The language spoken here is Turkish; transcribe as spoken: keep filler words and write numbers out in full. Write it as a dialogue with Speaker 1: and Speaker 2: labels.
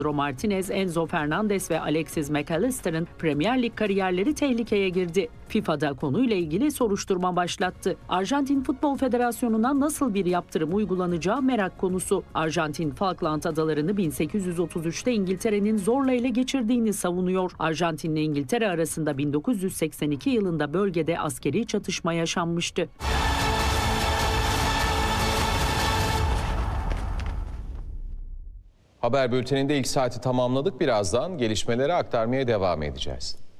Speaker 1: Martinez, Enzo Fernandez ve Alexis McAllister'ın Premier Lig kariyerleri tehlikeye girdi. FIFA'da konuyla ilgili soruşturma başlattı. Arjantin Futbol Federasyonu'na nasıl bir yaptırım uygulanacağı merak konusu. Arjantin, Falkland Adalarını bin sekiz yüz otuz üçte İngiltere'nin zorla ele geçirdiğini savunuyor. Arjantin ile İngiltere arasında bin dokuz yüz seksen iki yılında bölgede askeri çatışma yaşanmıştı.
Speaker 2: Haber bülteninde ilk saati tamamladık. Birazdan gelişmeleri aktarmaya devam edeceğiz.